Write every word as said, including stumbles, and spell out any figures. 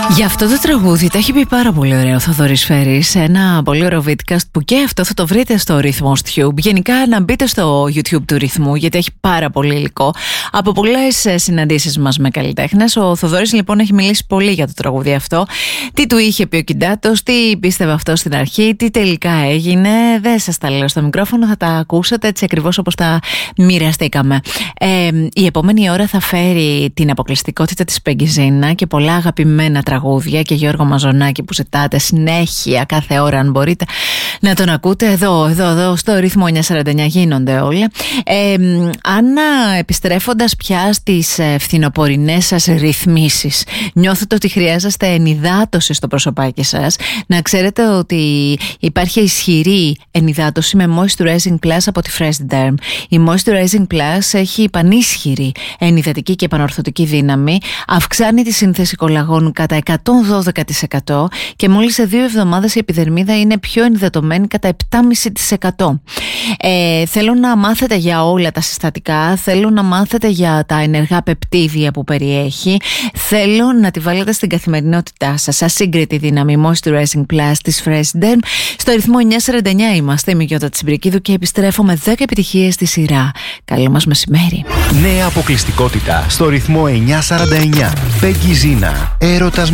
Για αυτό το τραγούδι τα έχει πει πάρα πολύ ωραίο ο Θοδωρής Φέρης. Ένα πολύ ωραίο vidcast που και αυτό θα το βρείτε στο Ρυθμός Tube. Γενικά να μπείτε στο YouTube του Ρυθμού, γιατί έχει πάρα πολύ υλικό από πολλές συναντήσεις μας με καλλιτέχνες. Ο Θοδωρής λοιπόν έχει μιλήσει πολύ για το τραγούδι αυτό. Τι του είχε πει ο Κιντάτος, τι πίστευε αυτό στην αρχή, τι τελικά έγινε. Δεν σας τα λέω στο μικρόφωνο, θα τα ακούσατε έτσι ακριβώς όπως τα μοιραστήκαμε. Ε, η επόμενη ώρα θα φέρει την αποκλειστικότητα της Πεγκιζίνα και πολλά αγαπημένα τραγούδια και Γιώργο Μαζονάκη που ζητάτε συνέχεια κάθε ώρα, αν μπορείτε να τον ακούτε εδώ, εδώ, εδώ στο Ρυθμό εννιακόσια σαράντα εννιά γίνονται όλα. Ε, Άννα, επιστρέφοντας πια στις φθινοπορεινές σας ρυθμίσεις, νιώθετε ότι χρειάζεστε ενυδάτωση στο προσωπάκι σας. Να ξέρετε ότι υπάρχει ισχυρή ενυδάτωση με Moisturizing Plus από τη Fresh Derm. Η Moisturizing Plus έχει πανίσχυρη ενυδατική και επανορθωτική δύναμη, αυξάνει τη σύνθεση κολαγόνου κατά εκατόν δώδεκα τοις εκατό και μόλις σε δύο εβδομάδες η επιδερμίδα είναι πιο ενυδατωμένη κατά επτά κόμμα πέντε τοις εκατό. Ε, θέλω να μάθετε για όλα τα συστατικά, θέλω να μάθετε για τα ενεργά πεπτίδια που περιέχει, θέλω να τη βάλετε στην καθημερινότητά σας. Ασύγκριτη δύναμη Moisturizing Plus της Fresh Derm. Στο Ρυθμό εννιακόσια σαράντα εννιά είμαστε, είμαι η Γιώτα Τσιμπρικίδου και επιστρέφω με δέκα επιτυχίες στη σειρά. Καλό μας μεσημέρι. Νέα αποκλειστικότητα στο Ρυθμό εννιακόσια σαράντα εννιά. Πεγκιζίνα. Έρωτας